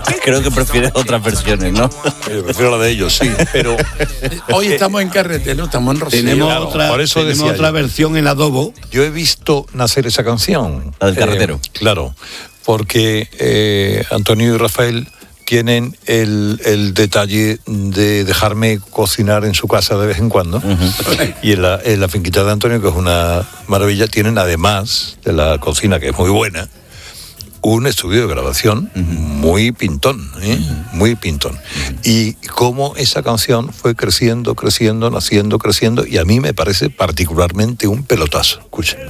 Creo que prefieres otras versiones, ¿no? Yo prefiero la de ellos, sí, pero... Hoy estamos en carretera, ¿no? Estamos en Rocío. Tenemos Claro, otra, por eso tenemos decía otra yo. versión en adobo. Yo he visto nacer esa canción. La del carretero. Claro, porque Antonio y Rafael tienen el detalle de dejarme cocinar en su casa de vez en cuando. Y en la finquita de Antonio, que es una maravilla, tienen además de la cocina, que es muy buena, un estudio de grabación muy pintón, muy pintón. Y cómo esa canción fue creciendo, naciendo, creciendo, y a mí me parece particularmente un pelotazo. Escucha.